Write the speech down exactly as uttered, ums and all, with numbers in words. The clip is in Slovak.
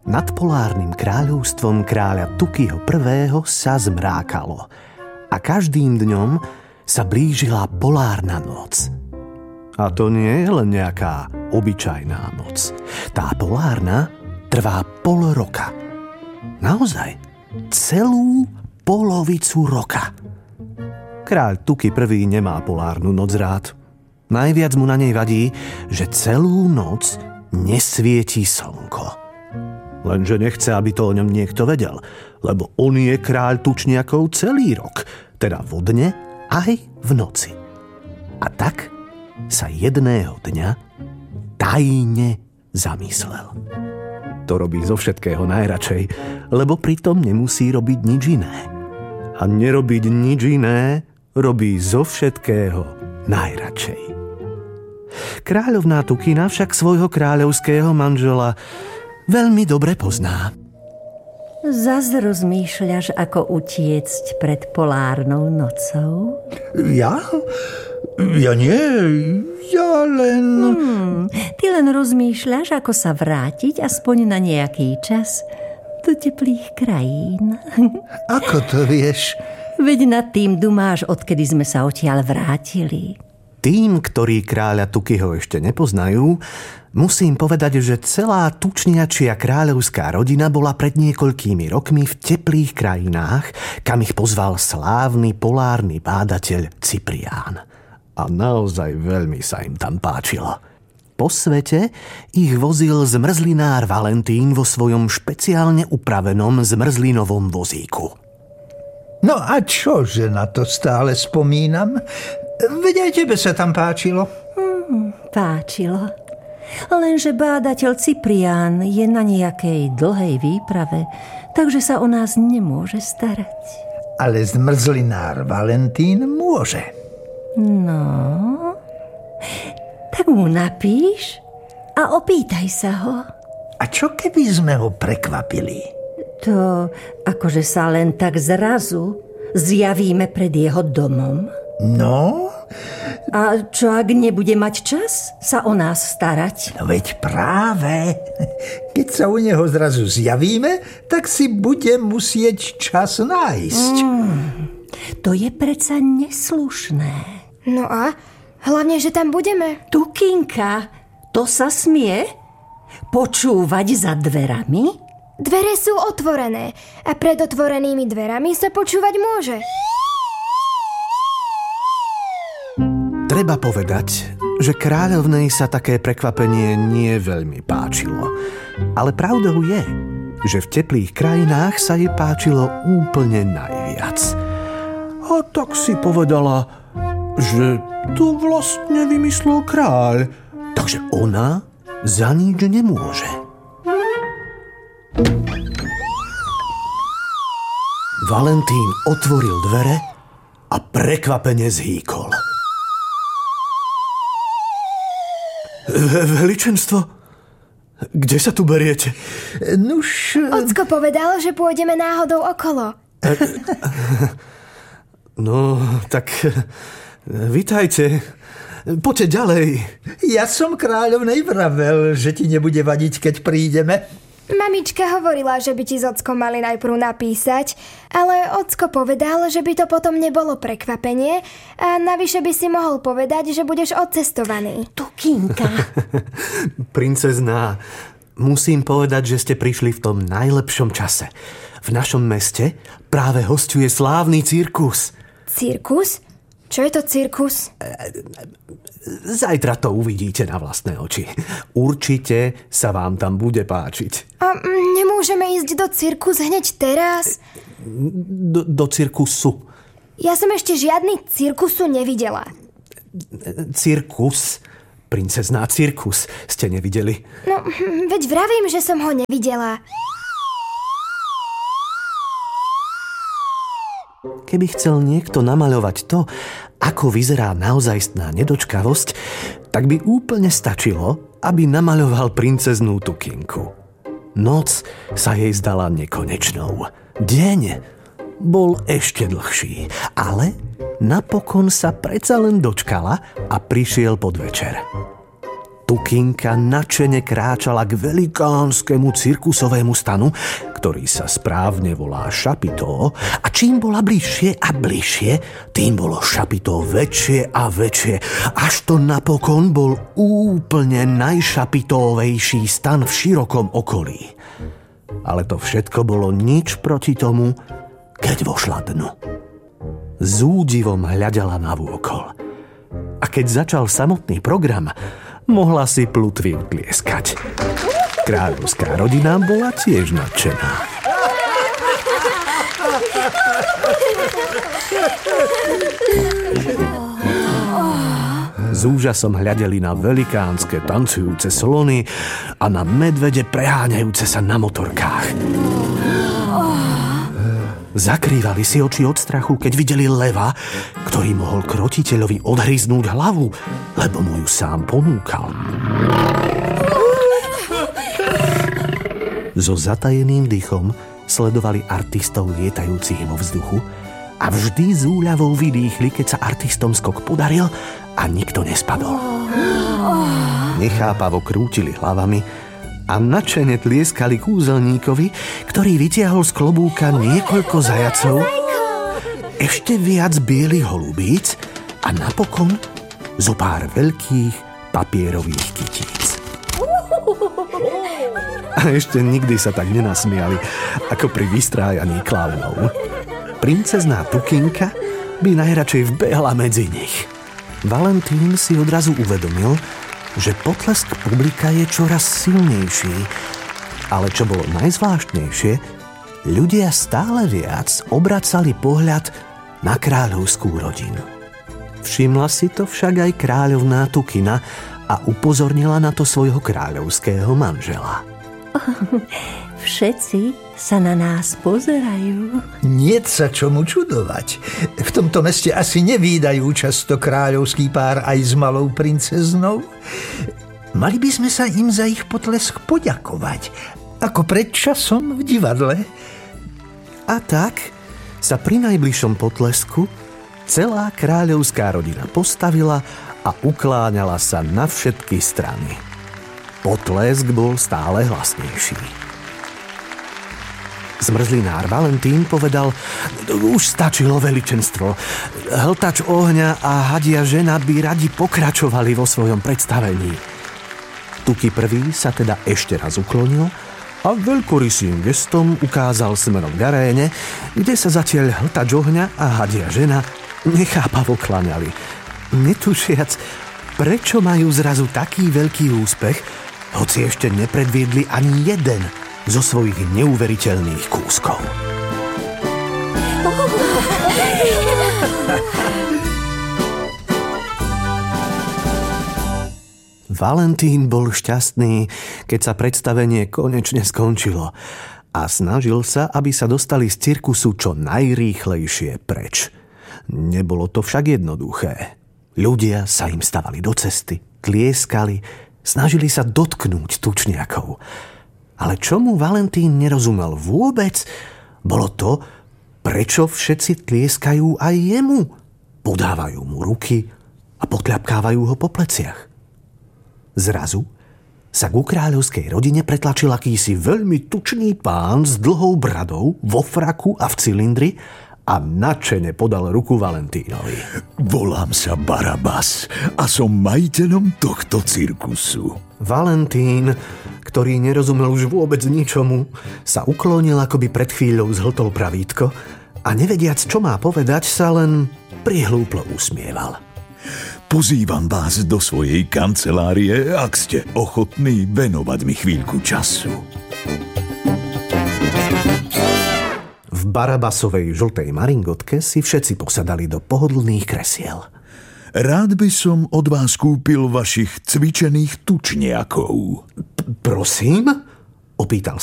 Nad polárnym kráľovstvom kráľa Tukiho prvého sa zmrákalo a každým dňom sa blížila polárna noc. A to nie je len nejaká obyčajná noc. Tá polárna trvá pol roka. Naozaj, celú polovicu roka. Kráľ Tuki prvý nemá polárnu noc rád. Najviac mu na nej vadí, že celú noc nesvieti slnko. Lenže nechce, aby to o ňom niekto vedel, lebo on je kráľ tučniakov celý rok, teda vo dne aj v noci. A tak sa jedného dňa tajne zamyslel. To robí zo všetkého najradšej, lebo pritom nemusí robiť nič iné. A nerobiť nič iné robí zo všetkého najradšej. Kráľovná Tukina však svojho kráľovského manžela veľmi dobre pozná. Zas rozmýšľaš, ako utiecť pred polárnou nocou? Ja? Ja nie. Ja len... Hmm, ty len rozmýšľaš, ako sa vrátiť aspoň na nejaký čas do teplých krajín. Ako to vieš? Veď nad tým dumáš, odkedy sme sa odtiaľ vrátili. Tým, ktorí kráľa Tukiho ešte nepoznajú, musím povedať, že celá tučniačia kráľovská rodina bola pred niekoľkými rokmi v teplých krajinách, kam ich pozval slávny polárny bádateľ Cyprián. A naozaj veľmi sa im tam páčilo. Po svete ich vozil zmrzlinár Valentín vo svojom špeciálne upravenom zmrzlinovom vozíku. No a čože na to stále spomínam? Veď aj tebe sa tam páčilo. Hmm, páčilo. Lenže bádateľ Cyprián je na nejakej dlhej výprave, takže sa o nás nemôže starať. Ale zmrzlinár Valentín môže. No, tak mu napíš a opýtaj sa ho. A čo keby sme ho prekvapili? To akože sa len tak zrazu zjavíme pred jeho domom. No? A čo ak nebude mať čas sa o nás starať? No veď práve. Keď sa u neho zrazu zjavíme, tak si bude musieť čas nájsť. Mm, to je predsa neslušné. No a? Hlavne, že tam budeme. Tukinka, to sa smie? Počúvať za dverami? Dvere sú otvorené a pred otvorenými dverami sa počúvať môže. Treba povedať, že kráľovnej sa také prekvapenie nie veľmi páčilo. Ale pravdou je, že v teplých krajinách sa jej páčilo úplne najviac. A tak si povedala, že to vlastne vymyslel kráľ, takže ona za nič nemôže. Valentín otvoril dvere a prekvapene zhýkol. Veličenstvo, kde sa tu beriete? Nuž... Ocko povedal, že pôjdeme náhodou okolo. No, tak vitajte. Poďte ďalej. Ja som kráľovnej vravel, že ti nebude vadiť, keď prídeme. Mamička hovorila, že by ti s ockom mali najprv napísať, ale ocko povedal, že by to potom nebolo prekvapenie a navyše by si mohol povedať, že budeš odcestovaný. Tukinka. Princezná, musím povedať, že ste prišli v tom najlepšom čase. V našom meste práve hosťuje slávny cirkus. Cirkus? Čo je to cirkus? Zajtra to uvidíte na vlastné oči. Určite sa vám tam bude páčiť. A nemôžeme ísť do cirkus hneď teraz? Do, do cirkusu. Ja som ešte žiadny cirkusu nevidela. Cirkus? Princezná, cirkus ste nevideli? No, veď vravím, že som ho nevidela. Keby chcel niekto namaľovať to, ako vyzerá naozajstná nedočkavosť, tak by úplne stačilo, aby namaľoval princeznú Tukinku. Noc sa jej zdala nekonečnou. Deň bol ešte dlhší, ale napokon sa predsa len dočkala a prišiel podvečer. Tukinka nadšene kráčala k velikánskemu cirkusovému stanu, ktorý sa správne volá Šapitó, a čím bola bližšie a bližšie, tým bolo Šapitó väčšie a väčšie, až to napokon bol úplne najšapitóvejší stan v širokom okolí. Ale to všetko bolo nič proti tomu, keď vošla dnu. S údivom hľadela navôkol. A keď začal samotný program, mohla si plutvy utlieskať. Kráľovská rodina bola tiež nadšená. S úžasom hľadeli na velikánske tancujúce slony a na medvede preháňajúce sa na motorkách. Zakrývali si oči od strachu, keď videli leva, ktorý mohol krotiteľovi odhryznúť hlavu, lebo mu ju sám ponúkal. So zatajeným dýchom sledovali artistov lietajúcich vo vzduchu a vždy s úľavou vydýchli, keď sa artistom skok podaril a nikto nespadol. Nechápavo krútili hlavami a nadšene tlieskali kúzelníkovi, ktorý vytiahol z klobúka niekoľko zajacov, ešte viac bielých holubíc a napokon zo pár veľkých papierových kytíc. A ešte nikdy sa tak nenasmiali, ako pri vystrájaní klaunov. Princezná Tukinka by najradšej vbehla medzi nich. Valentín si odrazu uvedomil, že potlesk publika je čoraz silnejší, ale čo bolo najzvláštnejšie, ľudia stále viac obracali pohľad na kráľovskú rodinu. Všimla si to však aj kráľovná Tukina a upozornila na to svojho kráľovského manžela. Všetci sa na nás pozerajú. Niet sa čomu čudovať. V tomto meste asi nevídajú často kráľovský pár aj s malou princeznou. Mali by sme sa im za ich potlesk poďakovať, ako pred časom v divadle. A tak sa pri najbližšom potlesku celá kráľovská rodina postavila a ukláňala sa na všetky strany. Potlesk bol stále hlasnejší. Zmrzlinár Valentín povedal: už stačilo veličenstvo. Hltač ohňa a hadia žena by radi pokračovali vo svojom predstavení. Tuky prvý sa teda ešte raz uklonil a veľkorysým gestom ukázal smerom k aréne, kde sa zatiaľ hltač ohňa a hadia žena nechápavo klaňali, netušiac, prečo majú zrazu taký veľký úspech, hoci ešte nepredviedli ani jeden zo svojich neuveriteľných kúskov. Valentín bol šťastný, keď sa predstavenie konečne skončilo a snažil sa, aby sa dostali z cirkusu čo najrýchlejšie preč. Nebolo to však jednoduché. Ľudia sa im stavali do cesty, tlieskali, snažili sa dotknúť tučniakov. Ale čomu Valentín nerozumel vôbec, bolo to, prečo všetci tlieskajú aj jemu. Podávajú mu ruky a potľapkávajú ho po pleciach. Zrazu sa ku kráľovskej rodine pretlačil akýsi veľmi tučný pán s dlhou bradou, vo fraku a v cylindri a nadšene podal ruku Valentínovi. Volám sa Barabas a som majiteľom tohto cirkusu. Valentín, ktorý nerozumel už vôbec ničomu, sa uklonil, ako by pred chvíľou zhltol pravítko a nevediac, čo má povedať, sa len prihlúplo usmieval. Pozývam vás do svojej kancelárie, ak ste ochotní venovať mi chvíľku času. V Barabasovej žltej maringotke si všetci posadali do pohodlných kresiel. Rád by som od vás kúpil vašich cvičených tučniakov. Prosím? Opýtal